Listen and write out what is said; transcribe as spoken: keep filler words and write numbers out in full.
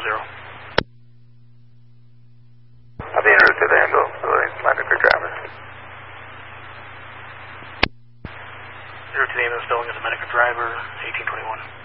zero. I'll be en route to the Angle, landing for driver. Zero to the ambulance building is a medical driver, eighteen twenty-one.